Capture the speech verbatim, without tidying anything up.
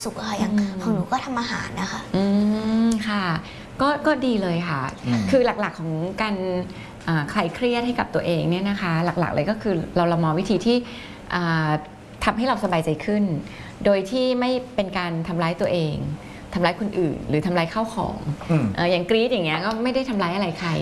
สุขค่ะอย่างของหนูก็ทำอาหารนะคะอืมค่ะก็ก็ดีเลยค่ะคือหลักๆของการคลายเครียดให้กับตัวเองเนี่ยนะคะหลักๆเลยก็คือเราเรามองวิธีที่ทำให้เราสบายใจขึ้นโดยที่ไม่เป็นการทำร้ายตัวเองทำร้ายคนอื่นหรือทำร้ายข้าวของอย่างกรี๊ดอย่างเงี้ยก็ไม่ได้ทำร้ายอะไรใคร